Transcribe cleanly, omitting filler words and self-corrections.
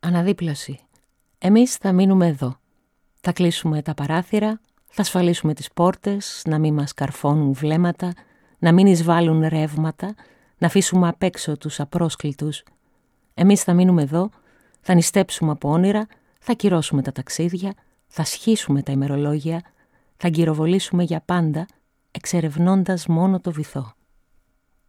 Αναδίπλωση. Εμείς θα μείνουμε εδώ. Θα κλείσουμε τα παράθυρα, θα ασφαλίσουμε τις πόρτες, να μην μας καρφώνουν βλέμματα, να μην εισβάλλουν ρεύματα, να αφήσουμε απ' έξω τους απρόσκλητους. Εμείς θα μείνουμε εδώ, θα νηστέψουμε από όνειρα, θα κυρώσουμε τα ταξίδια, θα σχίσουμε τα ημερολόγια, θα γκυροβολήσουμε για πάντα, εξερευνώντας μόνο το βυθό.